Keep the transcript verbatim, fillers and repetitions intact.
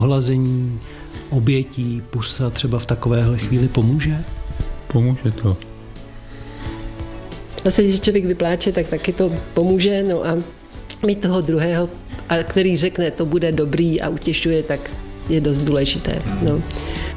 Hlazení obětí, pusa třeba v takovéhle chvíli pomůže? Pomůže to. Zase, když člověk vypláče, tak taky to pomůže, no a mít toho druhého, a který řekne, to bude dobrý a utěšuje, tak je dost důležité. No.